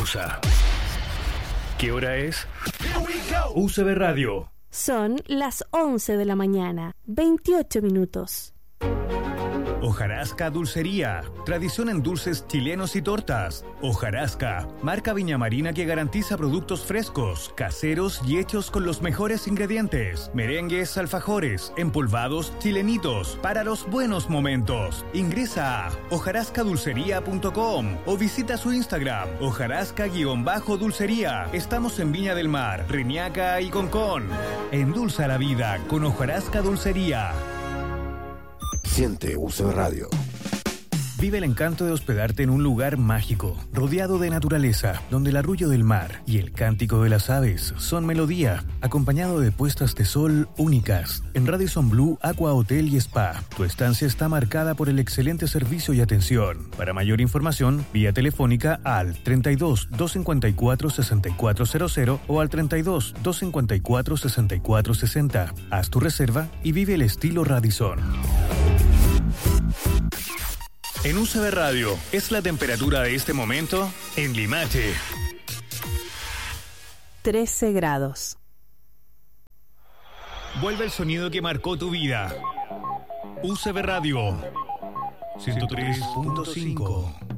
pausa. ¿Qué hora es? UCB Radio. Son las 11 de la mañana, 28 minutos. Hojarasca Dulcería, tradición en dulces chilenos y tortas. Hojarasca, marca Viña Marina que garantiza productos frescos, caseros y hechos con los mejores ingredientes. Merengues, alfajores, empolvados, chilenitos, para los buenos momentos. Ingresa a hojarascadulcería.com o visita su Instagram, hojarasca_dulcería. Estamos en Viña del Mar, Reñaca y Concón. Endulza la vida con Hojarasca Dulcería. Siente UCB Radio. Vive el encanto de hospedarte en un lugar mágico, rodeado de naturaleza, donde el arrullo del mar y el cántico de las aves son melodía, acompañado de puestas de sol únicas. En Radisson Blu Aqua Hotel y Spa, tu estancia está marcada por el excelente servicio y atención. Para mayor información, vía telefónica al 32 254 6400 o al 32 254 6460. Haz tu reserva y vive el estilo Radisson. En UCB Radio, ¿es la temperatura de este momento? En Limache, 13 grados. Vuelve el sonido que marcó tu vida. UCB Radio 103.5.